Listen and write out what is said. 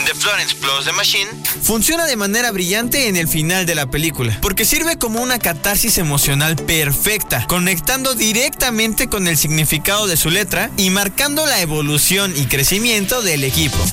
de Florence Plus the Machine, funciona de manera brillante en el final de la película, porque sirve como una catarsis emocional perfecta, conectando directamente con el significado de su letra y marcando la evolución y crecimiento del equipo.